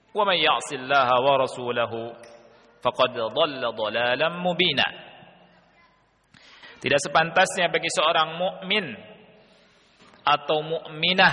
Wa may ya'sillaha wa rasulahu faqad dhalla dhalalan mubina. Tidak sepantasnya bagi seorang mukmin atau mukminah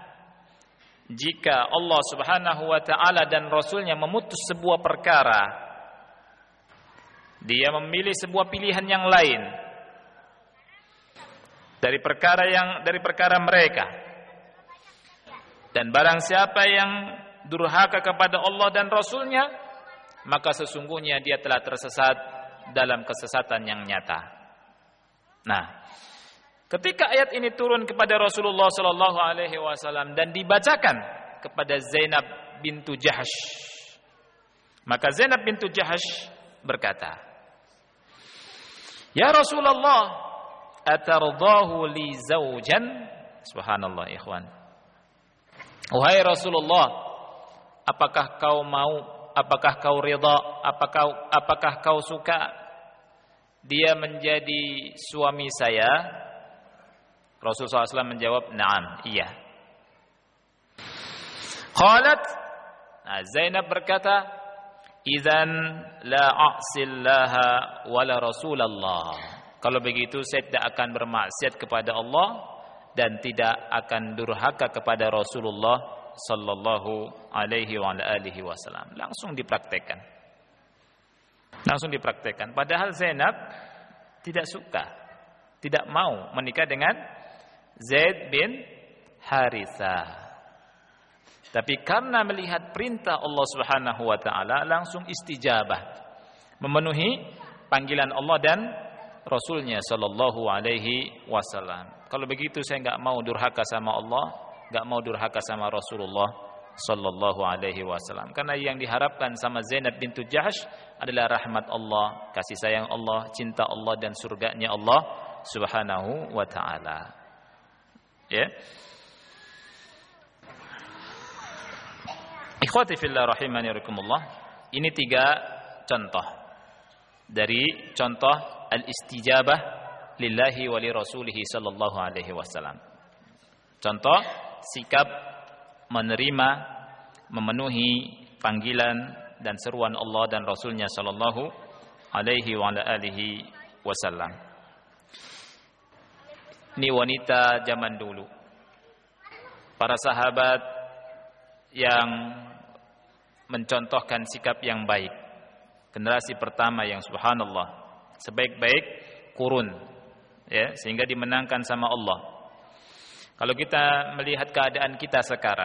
jika Allah Subhanahu wa taala dan Rasulnya memutus sebuah perkara, dia memilih sebuah pilihan yang lain dari perkara mereka. Dan barang siapa yang durhaka kepada Allah dan Rasulnya, maka sesungguhnya dia telah tersesat dalam kesesatan yang nyata. Nah, ketika ayat ini turun kepada Rasulullah sallallahu alaihi wasallam dan dibacakan kepada Zainab bintu Jahsh, maka Zainab bintu Jahsh berkata, "Ya Rasulullah, atardahu li zawjan?" Subhanallah ikhwan. Wahai Rasulullah, apakah kau mau, apakah kau ridha, apakah kau suka dia menjadi suami saya? Rasulullah SAW menjawab, "Na'am, iya." Qalat, Zainab berkata, "Idzan la a'sillaha wala Rasulullah." Kalau begitu saya tidak akan bermaksiat kepada Allah dan tidak akan durhaka kepada Rasulullah sallallahu alaihi wa alihi wasallam. Langsung dipraktekkan. Padahal Zainab tidak suka, tidak mau menikah dengan Zaid bin Harithah. Tapi karena melihat perintah Allah Subhanahu wa taala, langsung istijabah, memenuhi panggilan Allah dan Rasulnya sallallahu alaihi wasallam. Kalau begitu saya enggak mau durhaka sama Allah, enggak mau durhaka sama Rasulullah sallallahu alaihi wasallam. Karena yang diharapkan sama Zainab bintu Jahsh adalah rahmat Allah, kasih sayang Allah, cinta Allah dan surganya Allah Subhanahu wa taala. Ya. Ikhwati fillah rahimani rahimakumullah. Ini 3 contoh dari contoh al-istijabah lillahi wa li rasulih sallallahu alaihi wasallam. Contoh sikap menerima, memenuhi panggilan dan seruan Allah dan Rasulnya sallallahu alaihi wa alihi wasallam. Ini wanita zaman dulu, para sahabat yang mencontohkan sikap yang baik, generasi pertama yang subhanallah sebaik-baik kurun, ya, sehingga dimenangkan sama Allah. Kalau kita melihat keadaan kita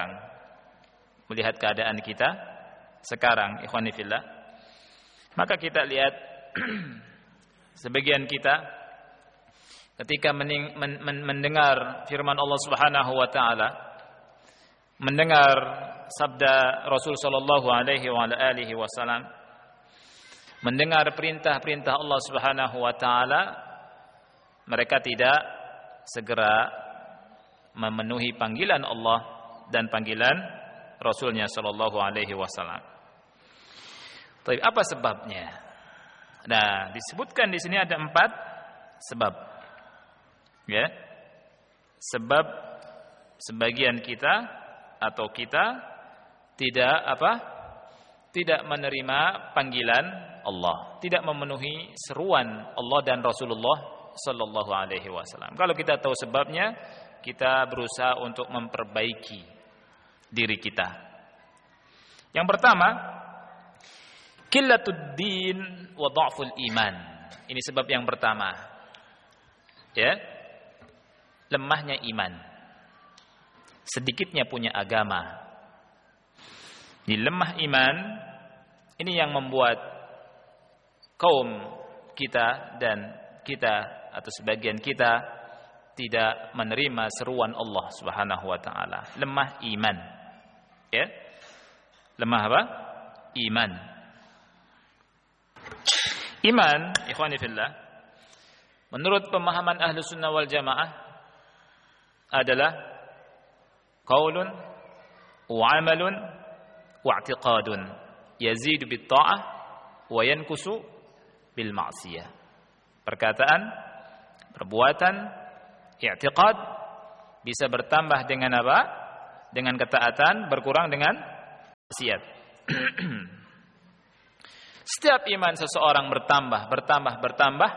sekarang, ikhwani fillah, maka kita lihat sebagian kita ketika mendengar firman Allah Subhanahu wa taala, mendengar sabda Rasul sallallahu alaihi wa alihi wasallam, mendengar perintah-perintah Allah Subhanahu wa taala, mereka tidak segera memenuhi panggilan Allah dan panggilan Rasulnya sallallahu alaihi wasallam. Tapi apa sebabnya? Nah, disebutkan di sini ada 4 sebab. Ya. Sebab sebagian kita atau kita tidak menerima panggilan Allah, tidak memenuhi seruan Allah dan Rasulullah sallallahu alaihi wasallam. Kalau kita tahu sebabnya, kita berusaha untuk memperbaiki diri kita. Yang pertama, qillatud din wa dha'ful iman. Ini sebab yang pertama. Ya. Lemahnya iman. Sedikitnya punya agama. Di lemah iman ini yang membuat kaum kita dan kita atau sebagian kita tidak menerima seruan Allah Subhanahu wa taala. Lemah iman. Ya. Lemah apa? Iman. Iman, ikhwani fillah, menurut pemahaman Ahlus Sunnah wal Jamaah adalah qaulun wa 'amalun wa i'tiqadun yazidu bit ta'ah wa yankusu bil ma'siyah. Perkataan, perbuatan, i'tiqad bisa bertambah dengan apa? Dengan ketaatan, berkurang dengan maksiat. Setiap iman seseorang bertambah,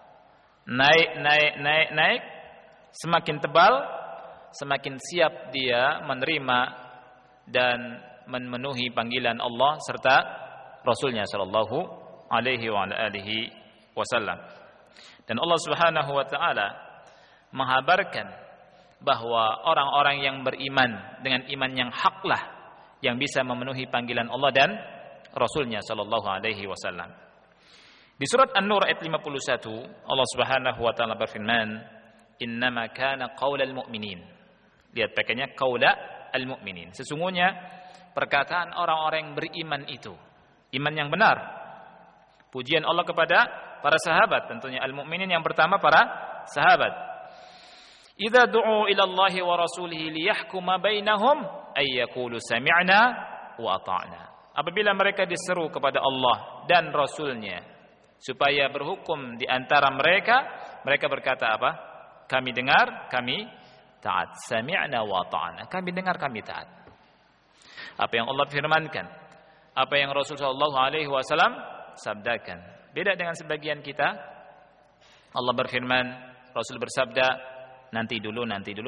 naik, semakin tebal, semakin siap dia menerima dan memenuhi panggilan Allah serta Rasulnya sallallahu alaihi wa alihi wasallam. Dan Allah Subhanahu wa taala menghabarkan bahwa orang-orang yang beriman dengan iman yang haklah yang bisa memenuhi panggilan Allah dan Rasulnya sallallahu alaihi wasallam. Di surat An-Nur ayat 51 Allah Subhanahu wa taala berfirman, "Innama kana qaulal mu'minin." Lihat pakainya qaula al-mu'minin. Sesungguhnya perkataan orang-orang yang beriman itu iman yang benar. Pujian Allah kepada para sahabat, tentunya al-mu'minin yang pertama para sahabat. Idza du'u ila Allahi wa rasulihi liyahkuma bainahum ay yaqulu sami'na wa ata'na. Apabila mereka diseru kepada Allah dan Rasulnya supaya berhukum di antara mereka, mereka berkata apa? Kami dengar, kami taat. Sami'na wa ata'na. Kami dengar, kami taat. Apa yang Allah firmankan, apa yang Rasul sallallahu alaihi wasallam sabdakan. Beda dengan sebagian kita. Allah berfirman, Rasul bersabda, nanti dulu.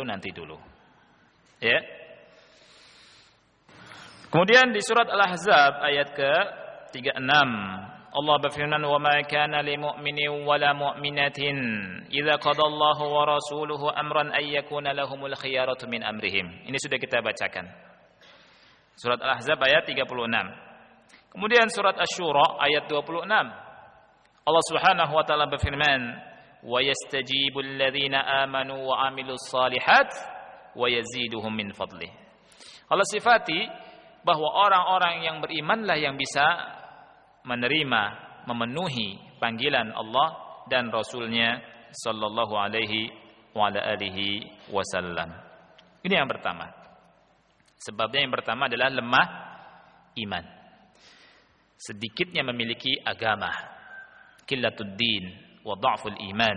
Ya. Kemudian di surat Al-Ahzab ayat ke-36 Allah berfirman, "Wa ma kana lil mu'minin wa la mu'minatin idza qada Allahu wa rasuluhu amran ay yakuna lahumul khiyaratu min amrihim." Ini sudah kita bacakan. Surat Al-Ahzab ayat 36. Kemudian surat Asy-Syura ayat 26. Allah Subhanahu wa taala berfirman, "Wa yastajibul ladzina amanu wa 'amilus shalihat wa yaziduhum min fadlih." Allah sifati bahwa orang-orang yang berimanlah yang bisa menerima, memenuhi panggilan Allah dan Rasulnya sallallahu alaihi wa ala alihi wasallam. Ini yang pertama. Sebabnya yang pertama adalah lemah iman. Sedikitnya memiliki agama. Qillatud din wa dha'ful iman.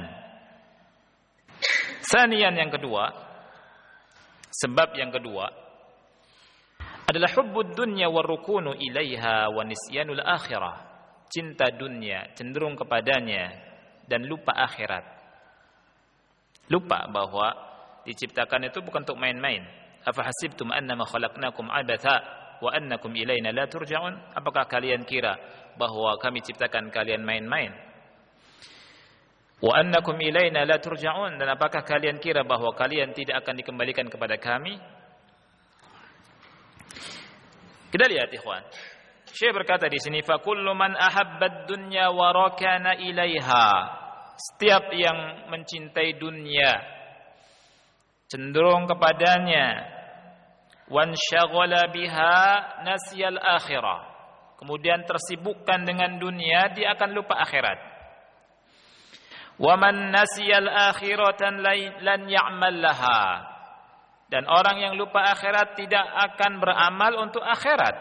Sanian yang kedua, sebab yang kedua adalah hubbud dunya warukunu ilaiha wa nisyanul akhirah. Cinta dunia, cenderung kepadanya dan lupa akhirat. Lupa bahwa diciptakan itu bukan untuk main-main. Afa hasibtum annama khalaqnakum abatha wa annakum ilaina la turja'un? Apakah kalian kira bahwa kami ciptakan kalian main-main? Wa annakum ilaina la turja'un, dan apakah kalian kira bahwa kalian tidak akan dikembalikan kepada kami? Kita lihat ikhwan. Syekh berkata di sini, fa kullu man ahabba ad-dunya wa rakana ilaiha. Setiap yang mencintai dunia, cenderung kepadanya, wan syaghala biha nasyal akhirah. Kemudian tersibukkan dengan dunia, dia akan lupa akhirat. Wa man nasyal akhiratan lan ya'mal laha. Dan orang yang lupa akhirat tidak akan beramal untuk akhirat.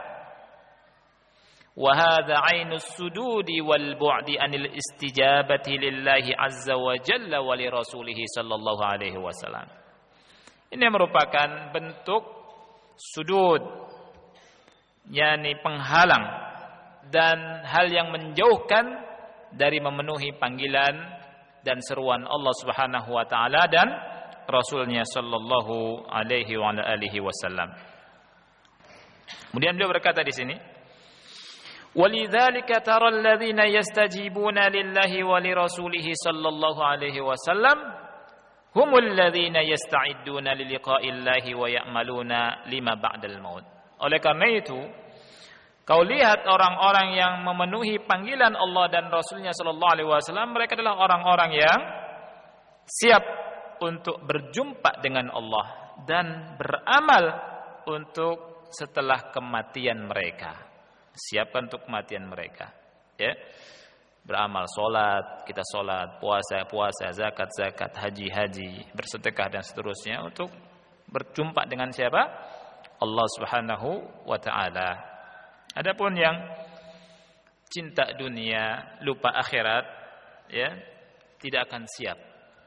Wa hadza 'ainus sududi wal bu'di anil istijabati lillahi azza wa jalla wa li rasulih sallallahu alaihi wasallam. Ini merupakan bentuk sudud, yakni penghalang dan hal yang menjauhkan dari memenuhi panggilan dan seruan Allah Subhanahu wa taala dan Rasulnya sallallahu alaihi wa alihi wasallam. Kemudian beliau berkata di sini, "Walidzalika taral ladzina yastajibuna lillahi wa lirasulihi sallallahu alaihi wasallam humul ladzina yasta'idduna liliqa'illahi wa ya'maluna lima ba'dal maut." Oleh karena itu, kau lihat orang-orang yang memenuhi panggilan Allah dan Rasulnya sallallahu alaihi wasallam, mereka adalah orang-orang yang siap untuk berjumpa dengan Allah dan beramal untuk setelah kematian mereka. Siapkan untuk kematian mereka. Ya. Beramal, salat, kita salat, puasa, zakat, haji, bersedekah dan seterusnya untuk berjumpa dengan siapa? Allah Subhanahu wa taala. Adapun yang cinta dunia, lupa akhirat, ya, tidak akan siap.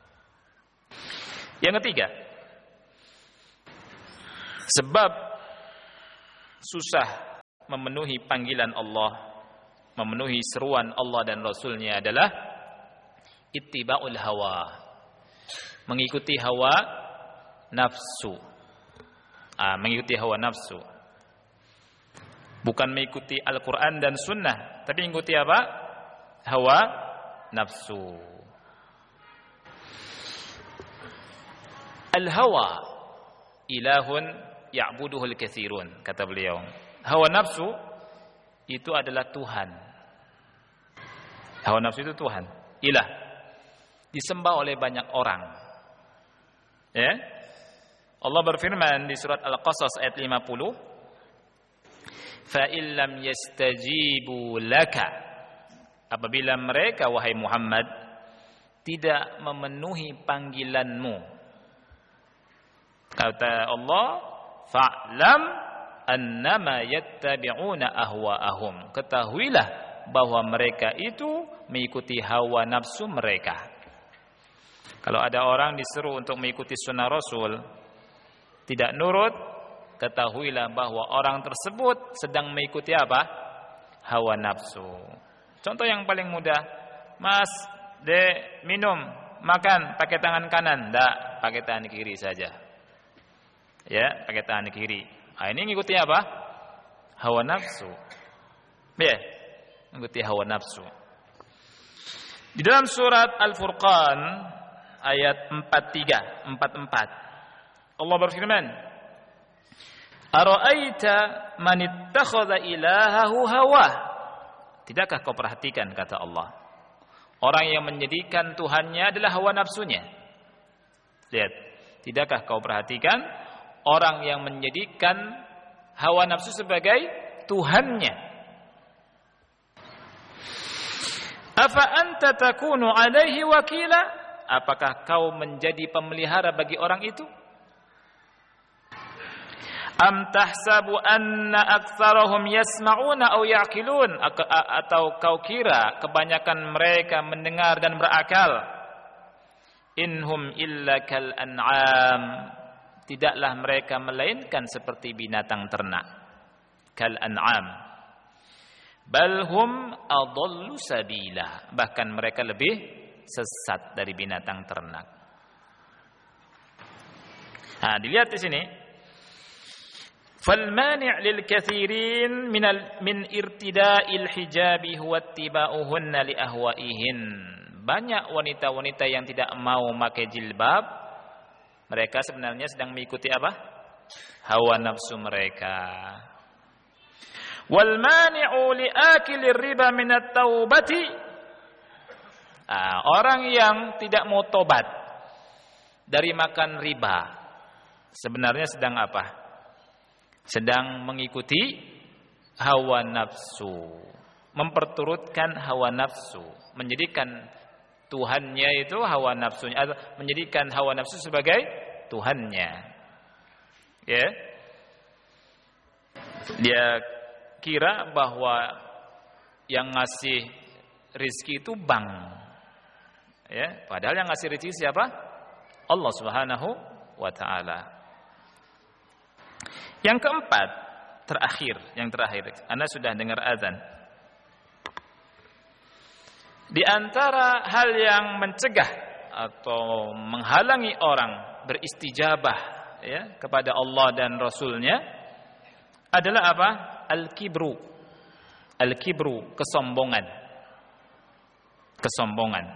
Yang ketiga, sebab susah memenuhi panggilan Allah, memenuhi seruan Allah dan Rasulnya adalah ittiba'ul hawa, mengikuti hawa nafsu. Mengikuti hawa nafsu, bukan mengikuti Al-Quran dan Sunnah, tapi mengikuti apa? Hawa nafsu. Al-hawa ilahun ya'buduhul katsirun, kata beliau. Hawa nafsu itu adalah Tuhan. Hawa nafsu itu Tuhan, ilah, disembah oleh banyak orang. Ya, Allah berfirman di surat Al-Qasas ayat 50, "Fa illam yastajibu laka," apabila mereka wahai Muhammad tidak memenuhi panggilanmu, kata Allah, "Fa'lam annama yattabi'una ahwa'ahum," ketahuilah bahwa mereka itu mengikuti hawa nafsu mereka. Kalau ada orang disuruh untuk mengikuti sunnah Rasul, tidak nurut, ketahuilah bahwa orang tersebut sedang mengikuti apa? Hawa nafsu. Contoh yang paling mudah, Mas, minum, makan pakai tangan kanan, enggak, pakai tangan kiri saja. Ya, pakai tangan kiri. Ini mengikuti apa? Hawa nafsu. Ya, mengikuti hawa nafsu. Di dalam surat Al-Furqan ayat 44 Allah berfirman, "Ara'aita man ittakhadha ilahahu hawah?" Tidakkah kau perhatikan, kata Allah, orang yang menjadikan Tuhannya adalah hawa nafsunya. Lihat, tidakkah kau perhatikan orang yang menjadikan hawa nafsu sebagai Tuhannya? Afa anta takunu alaihi wakila? Apakah kau menjadi pemelihara bagi orang itu? Am tahsabu anna aktsarahum yasma'una aw ya'qilun? Atau kau kira kebanyakan mereka mendengar dan berakal? Inhum illa kal an'am. Tidaklah mereka melainkan seperti binatang ternak. Kal an'am. Bal hum adallu sabila. Bahkan mereka lebih sesat dari binatang ternak. Dilihat di sini. فالمانع للكثيرين من ارتداء الحجاب هو اتباعهن لأهوائهن. Banyak wanita-wanita yang tidak mau memakai jilbab, mereka sebenarnya sedang mengikuti apa? Hawa nafsu mereka. Wal mani'u li'akilir riba min at-taubati. Orang yang tidak mau tobat dari makan riba sebenarnya sedang apa? Sedang mengikuti hawa nafsu, memperturutkan hawa nafsu, menjadikan Tuhannya itu hawa nafsunya, atau menjadikan hawa nafsu sebagai Tuhannya. Ya, dia kira bahwa yang ngasih rizki itu bank, ya, padahal yang ngasih rizki siapa? Allah Subhanahu wa Ta'ala. Yang keempat, yang terakhir, Anda sudah dengar azan. Di antara hal yang mencegah atau menghalangi orang beristijabah, ya, kepada Allah dan Rasulnya adalah apa? Al-kibru. Al-kibru, kesombongan. Kesombongan.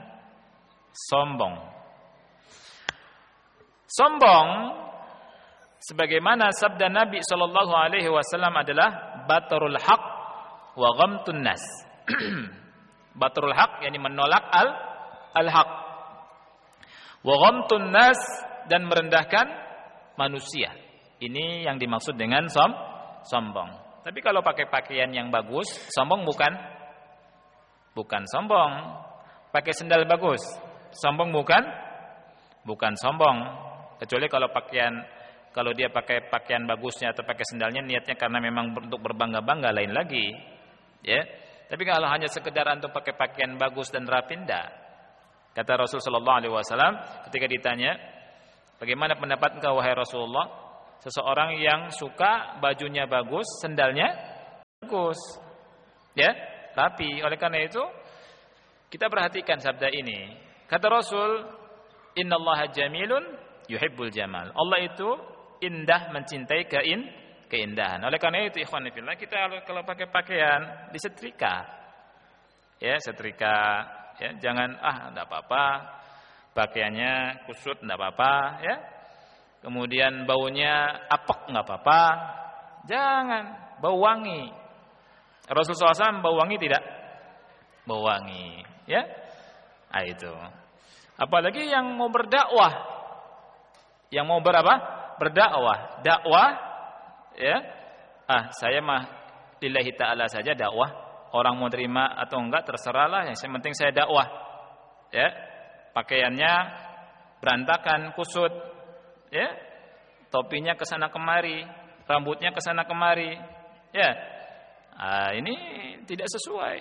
Sombong sebagaimana sabda Nabi sallallahu alaihi wasallam adalah batarul haq wa ghamtun nas. Batarul haq yakni menolak al-haq. Wa ghamtun nas, dan merendahkan manusia. Ini yang dimaksud dengan sombong. Tapi kalau pakai pakaian yang bagus, sombong bukan? Bukan sombong. Pakai sendal bagus, sombong bukan? Bukan sombong. Kecuali kalau dia pakai pakaian bagusnya atau pakai sendalnya niatnya karena memang untuk berbangga-bangga, lain lagi. Ya. Tapi kalau hanya sekedar untuk pakai pakaian bagus dan rapi, enggak. Kata Rasul sallallahu alaihi wasallam ketika ditanya, "Bagaimana pendapat engkau wahai Rasulullah, seseorang yang suka bajunya bagus, sendalnya bagus. Ya, rapi. Oleh karena itu kita perhatikan sabda ini. Kata Rasul, "Innallaha jamilun yuhibbul jamal." Allah itu indah, mencintai keindahan. Oleh karena itu ikhwan fillah, kita kalau pakai pakaian disetrika. Ya, setrika, ya, jangan enggak apa-apa. Pakaiannya kusut enggak apa-apa, ya. Kemudian baunya apek enggak apa-apa. Jangan, bau wangi. Rasulullah SAW bau wangi tidak? Bau wangi, ya. Nah, itu. Apalagi yang mau berdakwah. Yang mau berdakwah. Dakwah, ya. Saya mah lillahi ta'ala saja dakwah. Orang mau terima atau enggak terserahlah, yang penting saya dakwah. Ya. Pakaiannya berantakan, kusut, ya. Topinya kesana kemari, rambutnya kesana kemari, ya. Ini tidak sesuai.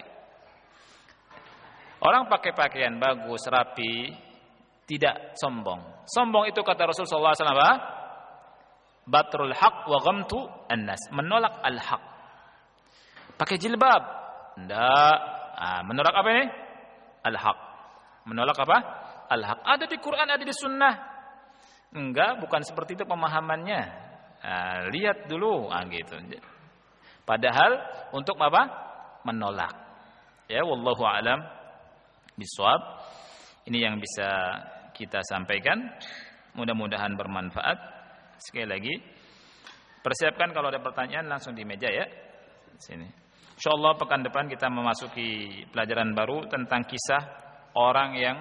Orang pakai pakaian bagus, rapi, tidak sombong. Sombong itu kata Rasulullah SAW apa? Batrul haq wa ghamtu an-nas, menolak al-haq. Pakai jilbab, enggak. Menolak apa ini? Al-haq. Menolak apa? Al-haq. Ada di Quran, ada di sunnah. Enggak, bukan seperti itu pemahamannya. Lihat dulu, gitu. Padahal untuk apa? Menolak. Ya, wallahu a'lam bishawab. Ini yang bisa kita sampaikan. Mudah-mudahan bermanfaat. Sekali lagi, persiapkan kalau ada pertanyaan langsung di meja ya. Sini. Insyaallah pekan depan kita memasuki pelajaran baru tentang kisah orang yang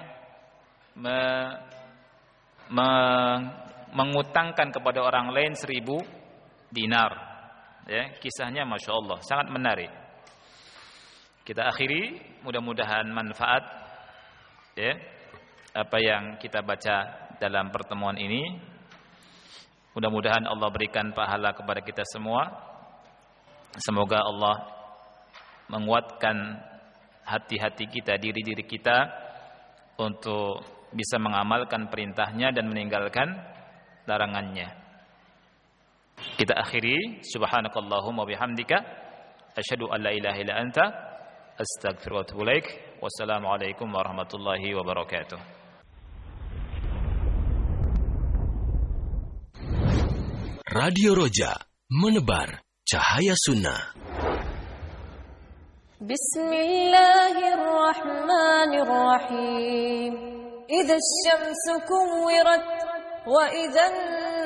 mengutangkan kepada orang lain 1000 dinar. Ya, kisahnya Masya Allah sangat menarik. Kita akhiri, mudah-mudahan manfaat ya apa yang kita baca dalam pertemuan ini. Mudah-mudahan Allah berikan pahala kepada kita semua. Semoga Allah menguatkan hati-hati kita, diri-diri kita untuk bisa mengamalkan perintahnya dan meninggalkan larangannya. Kita akhiri, subhanakallahumma bihamdika asyhadu an la ilaha illa anta astaghfiruka wa atubu ilaik. Wassalamualaikum warahmatullahi wabarakatuh. Radio Roja, menebar cahaya sunnah. Bismillahirrahmanirrahim. Idza asy-syamsu kuwirat wa idza